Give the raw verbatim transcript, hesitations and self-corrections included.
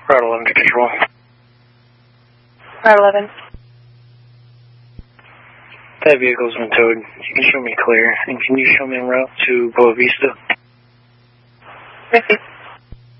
Route eleven to control. Route eleven. That vehicle's been towed. You can show me clear. And can you show me en route to Boa Vista? Repeat.